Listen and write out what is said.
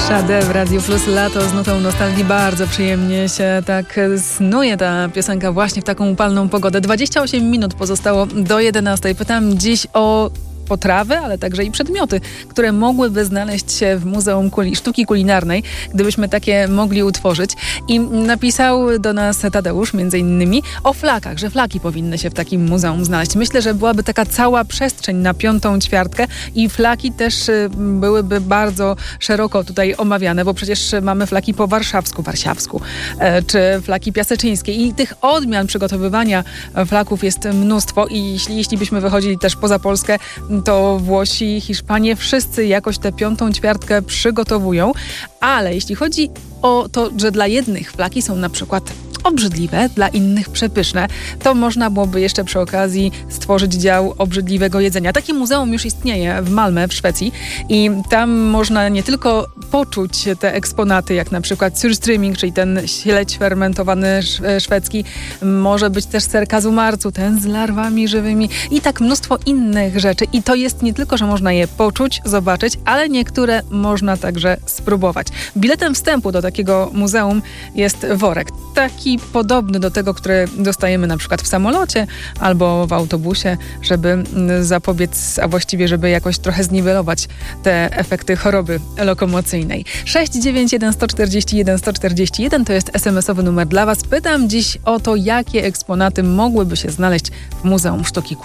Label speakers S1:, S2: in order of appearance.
S1: Sade w Radiu Plus. Lato z nutą nostalgii. Bardzo przyjemnie się tak snuje ta piosenka właśnie w taką upalną pogodę. 28 minut pozostało do 11. Pytam dziś o potrawy, ale także i przedmioty, które mogłyby znaleźć się w Muzeum Sztuki Kulinarnej, gdybyśmy takie mogli utworzyć. I napisał do nas Tadeusz między innymi o flakach, że flaki powinny się w takim muzeum znaleźć. Myślę, że byłaby taka cała przestrzeń na Piątą Ćwiartkę i flaki też byłyby bardzo szeroko tutaj omawiane, bo przecież mamy flaki po warsiawsku, czy flaki piaseczyńskie i tych odmian przygotowywania flaków jest mnóstwo i jeśli byśmy wychodzili też poza Polskę, to Włosi, Hiszpanie, wszyscy jakoś tę Piątą Ćwiartkę przygotowują, ale jeśli chodzi o to, że dla jednych flaki są na przykład obrzydliwe, dla innych przepyszne, to można byłoby jeszcze przy okazji stworzyć dział obrzydliwego jedzenia. Takie muzeum już istnieje w Malmö w Szwecji i tam można nie tylko poczuć te eksponaty, jak na przykład surströmming, czyli ten śledź fermentowany szwedzki, może być też ser kazumarzu, ten z larwami żywymi i tak mnóstwo innych rzeczy. I to jest nie tylko, że można je poczuć, zobaczyć, ale niektóre można także spróbować. Biletem wstępu do takiego muzeum jest worek. Taki podobny do tego, który dostajemy na przykład w samolocie albo w autobusie, żeby zapobiec, a właściwie żeby jakoś trochę zniwelować te efekty choroby lokomocyjnej. 691 141 141 to jest SMS-owy numer dla Was. Pytam dziś o to, jakie eksponaty mogłyby się znaleźć w Muzeum Sztuki Kulinarnej.